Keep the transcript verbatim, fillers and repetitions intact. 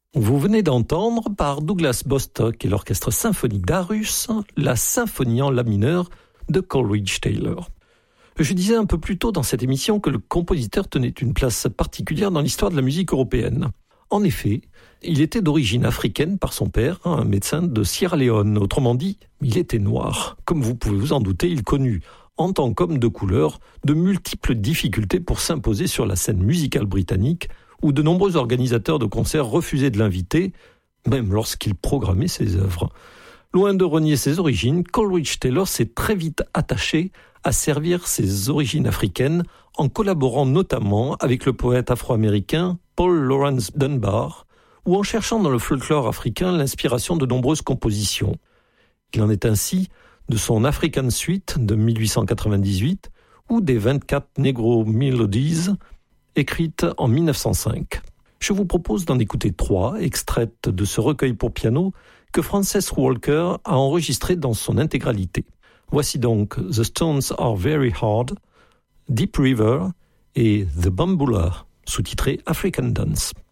Vous venez d'entendre par Douglas Bostock et l'Orchestre symphonique d'Aarhus la symphonie en la mineur de Coleridge Taylor. Je disais un peu plus tôt dans cette émission que le compositeur tenait une place particulière dans l'histoire de la musique européenne. En effet, il était d'origine africaine par son père, un médecin de Sierra Leone. Autrement dit, il était noir. Comme vous pouvez vous en douter, il connut, en tant qu'homme de couleur, de multiples difficultés pour s'imposer sur la scène musicale britannique, où de nombreux organisateurs de concerts refusaient de l'inviter, même lorsqu'il programmait ses œuvres. Loin de renier ses origines, Coleridge Taylor s'est très vite attaché à servir ses origines africaines en collaborant notamment avec le poète afro-américain Paul Laurence Dunbar ou en cherchant dans le folklore africain l'inspiration de nombreuses compositions. Il en est ainsi de son African Suite de dix-huit cent quatre-vingt-dix-huit ou des vingt-quatre Negro Melodies écrites en mille neuf cent cinq. Je vous propose d'en écouter trois, extraites de ce recueil pour piano que Frances Walker a enregistré dans son intégralité. Voici donc The Stones Are Very Hard, Deep River et The Bambula, sous-titré African Dance.